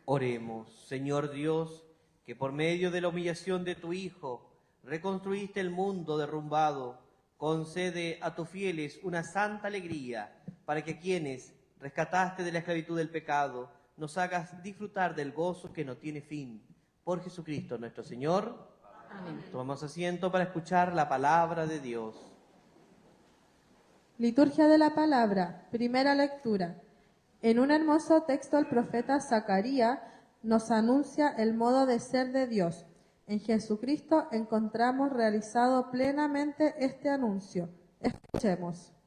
Oremos, Señor Dios, que por medio de la humillación de tu Hijo reconstruiste el mundo derrumbado, concede a tus fieles una santa alegría, para que quienes rescataste de la esclavitud del pecado, nos hagas disfrutar del gozo que no tiene fin. Por Jesucristo nuestro Señor. Amén. Tomamos asiento para escuchar la palabra de Dios. Liturgia de la Palabra, primera lectura. En un hermoso texto el profeta Zacarías nos anuncia el modo de ser de Dios. En Jesucristo encontramos realizado plenamente este anuncio. Escuchemos.